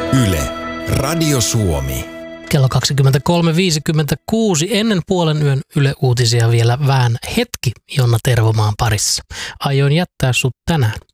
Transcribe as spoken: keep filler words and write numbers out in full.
Yle, Radio Suomi. Kello kaksikymmentäkolme viisikymmentäkuusi ennen puolen yön Yle Uutisia vielä vähän hetki Jonna Tervomaan parissa. Aion jättää sut tänään